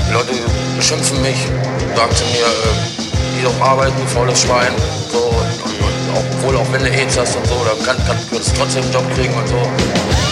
Die Leute beschimpfen mich, sagen zu mir, geh doch arbeiten, du faules Schwein. So, und obwohl, auch wenn du AIDS hast und so, dann kannst du trotzdem einen Job kriegen und so.